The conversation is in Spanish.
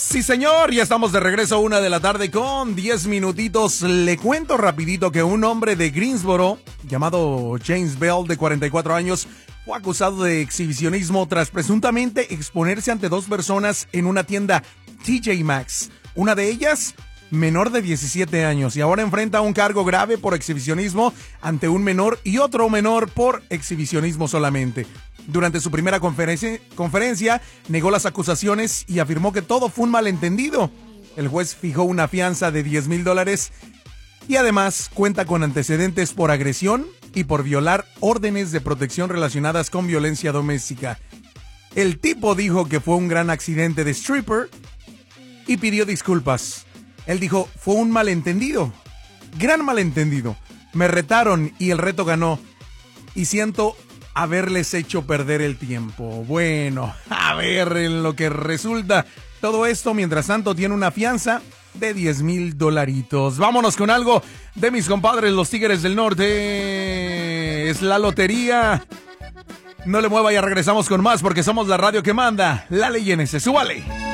Sí, señor, ya estamos de regreso a 1 de la tarde con 10 minutitos. Le cuento rapidito que un hombre de Greensboro, llamado James Bell, de 44 años, fue acusado de exhibicionismo tras presuntamente exponerse ante dos personas en una tienda TJ Maxx. Una de ellas, menor de 17 años, y ahora enfrenta un cargo grave por exhibicionismo ante un menor y otro menor por exhibicionismo solamente. Durante su primera conferencia, negó las acusaciones y afirmó que todo fue un malentendido. El juez fijó una fianza de $10,000 y además cuenta con antecedentes por agresión y por violar órdenes de protección relacionadas con violencia doméstica. El tipo dijo que fue un gran accidente de stripper y pidió disculpas. Él dijo, fue un malentendido, gran malentendido. Me retaron y el reto ganó. Y siento haberles hecho perder el tiempo. Bueno, a ver en lo que resulta. Todo esto, mientras tanto, tiene una fianza de $10,000. Vámonos con algo de mis compadres, los Tigres del Norte. Es la lotería. No le mueva, ya regresamos con más porque somos la radio que manda. La Ley NS, súbale.